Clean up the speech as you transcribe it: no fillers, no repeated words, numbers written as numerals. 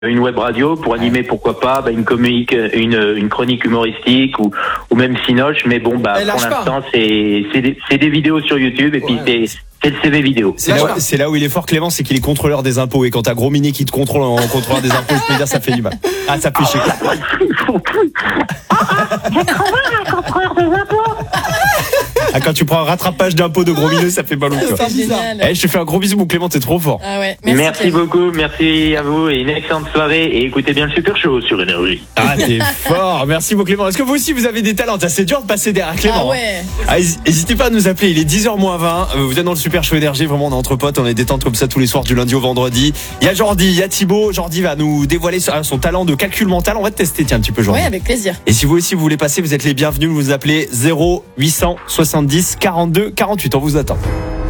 une web radio pour animer, pourquoi pas, une comique, une chronique humoristique ou même Cinoche. Mais bon, pour l'instant, c'est des vidéos sur YouTube et puis c'est le CV vidéo. C'est là où il est fort, Clément, c'est qu'il est contrôleur des impôts. Et quand t'as Gros Mini qui te contrôle en contrôleur des impôts, je peux dire, ça fait du mal. Ah, ça fait chier. J'ai trouvé un contrôleur des impôts. Ah, quand tu prends un rattrapage d'impôts de Gros Mineux, ça fait mal au cœur. C'est génial. Je te fais un gros bisou, mon Clément, t'es trop fort. Ah ouais. Merci beaucoup, merci à vous et une excellente soirée. Et écoutez bien le Super Show sur Énergie. Ah, t'es fort. Merci, mon Clément. Est-ce que vous aussi, vous avez des talents? C'est dur de passer derrière Clément. Ah ouais. N'hésitez pas à nous appeler. Il est 10h-20. Vous êtes dans le Super Show Énergie. Vraiment, on est entre potes. On est détente comme ça tous les soirs du lundi au vendredi. Il y a Jordi, il y a Thibaut. Jordi va nous dévoiler son talent de calcul mental. On va te tester, tiens, un petit peu, Jordi. Ouais, avec plaisir. Et si vous aussi, vous voulez passer, vous êtes les bienvenus. Vous appelez 0870 42 48. On vous attend.